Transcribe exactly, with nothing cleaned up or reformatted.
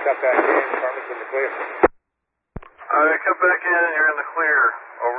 cut back in. Carmen's in the clear. All right, come back in and you're in the clear. Over.